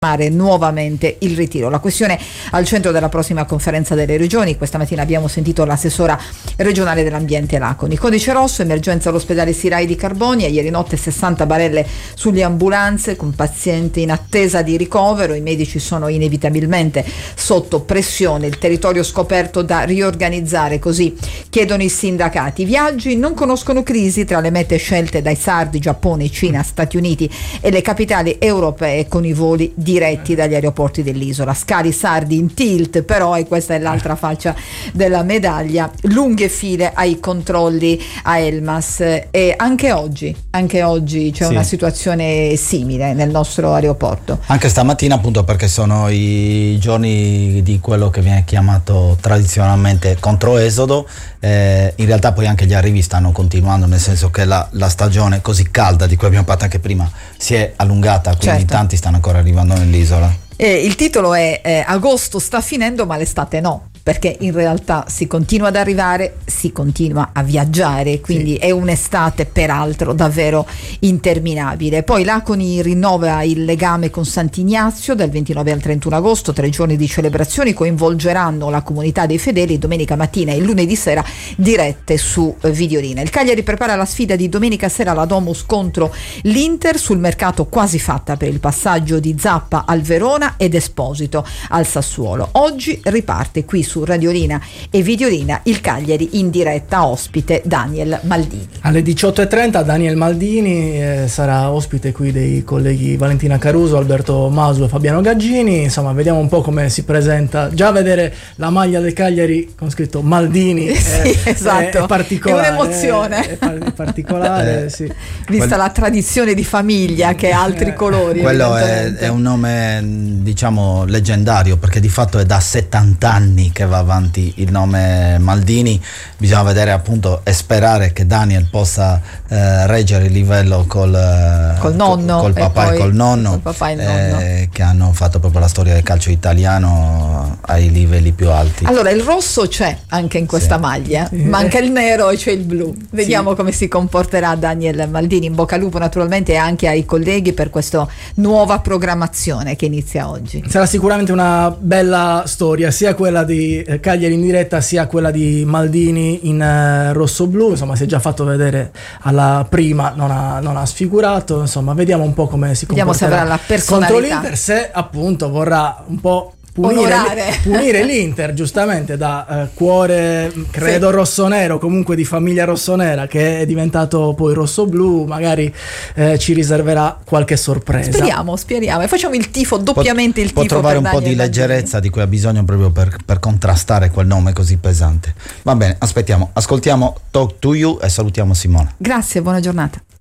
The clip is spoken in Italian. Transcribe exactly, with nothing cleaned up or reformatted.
nuovamente il ritiro. La questione al centro della prossima conferenza delle regioni. Questa mattina abbiamo sentito l'assessora regionale dell'ambiente Laconi. Codice rosso, emergenza all'ospedale Sirai di Carbonia, ieri notte sessanta barelle sulle ambulanze con pazienti in attesa di ricovero, i medici sono inevitabilmente sotto pressione, il territorio scoperto da riorganizzare, così chiedono i sindacati. I viaggi non conoscono crisi tra le mete scelte dai sardi, Giappone, Cina, Stati Uniti e le capitali europee con i voli di diretti dagli aeroporti dell'isola. Scali sardi in tilt, però, e questa è l'altra faccia della medaglia, lunghe file ai controlli a Elmas, e anche oggi anche oggi c'è sì. una situazione simile nel nostro aeroporto. Anche stamattina, appunto, perché sono i giorni di quello che viene chiamato tradizionalmente controesodo, eh, in realtà poi anche gli arrivi stanno continuando, nel senso che la, la stagione così calda di cui abbiamo parlato anche prima si è allungata, quindi certo. tanti stanno ancora arrivando nell'isola. Eh, il titolo è eh, agosto sta finendo ma l'estate no, perché in realtà si continua ad arrivare, si continua a viaggiare, quindi sì. è un'estate peraltro davvero interminabile. Poi Laconi rinnova il legame con Sant'Ignazio dal ventinove al trentuno agosto, tre giorni di celebrazioni coinvolgeranno la comunità dei fedeli, domenica mattina e lunedì sera dirette su Videolina. Il Cagliari prepara la sfida di domenica sera alla Domus contro l'Inter, sul mercato quasi fatta per il passaggio di Zappa al Verona ed Esposito al Sassuolo. Oggi riparte qui su Radiolina e Videolina il Cagliari in diretta, ospite Daniel Maldini. Alle diciotto e trenta Daniel Maldini eh, sarà ospite qui dei colleghi Valentina Caruso, Alberto Masu e Fabiano Gaggini. Insomma, vediamo un po' come si presenta. Già vedere la maglia del Cagliari con scritto Maldini sì, è, esatto. è, è particolare. È un'emozione. È, è particolare, sì. Vista Quel... la tradizione di famiglia che ha altri colori. Quello è, è un nome, diciamo, leggendario, perché di fatto è da settanta anni che va avanti il nome Maldini. Bisogna vedere, appunto, e sperare che Daniel possa eh, reggere il livello col, col nonno, col, col papà e, e col nonno, col papà e il nonno. Eh, che hanno fatto proprio la storia del calcio italiano ai livelli più alti. Allora, il rosso c'è anche in questa sì. maglia, sì. manca il nero e c'è il blu. Vediamo sì. come si comporterà Daniel Maldini. In bocca al lupo naturalmente anche ai colleghi per questa nuova programmazione che inizia oggi. Sarà sicuramente una bella storia, sia quella di Cagliari in diretta sia quella di Maldini in uh, rosso-blu. Insomma, si è già fatto vedere alla prima, non ha, non ha sfigurato. Insomma, vediamo un po' come si vediamo comporterà se avrà la personalità contro l'Inter, se appunto vorrà un po' punire, punire l'Inter, giustamente da eh, cuore credo sì. rossonero, comunque di famiglia rossonera, che è diventato poi rossoblu. Magari eh, ci riserverà qualche sorpresa. Speriamo, speriamo e facciamo il tifo, doppiamente il può tifo trovare per un Daniel po' di Maldini. leggerezza di cui ha bisogno proprio per, per contrastare quel nome così pesante. Va bene, aspettiamo, ascoltiamo Talk to You e salutiamo Simona. Grazie, buona giornata.